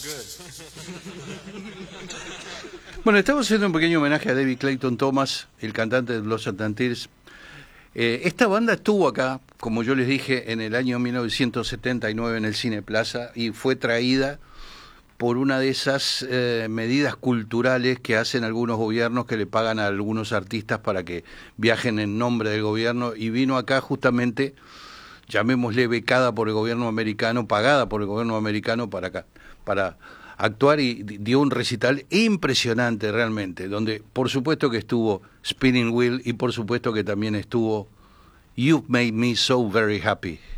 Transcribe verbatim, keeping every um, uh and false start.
Bueno, estamos haciendo un pequeño homenaje a David Clayton Thomas, el cantante de Los Atlantics. Eh, esta banda estuvo acá, como yo les dije, en el año mil novecientos setenta y nueve en el Cine Plaza y fue traída por una de esas eh, medidas culturales que hacen algunos gobiernos que le pagan a algunos artistas para que viajen en nombre del gobierno, y vino acá justamente, llamémosle becada por el gobierno americano, pagada por el gobierno americano para acá, para actuar, y dio un recital impresionante realmente, donde por supuesto que estuvo Spinning Wheel y por supuesto que también estuvo You've Made Me So Very Happy.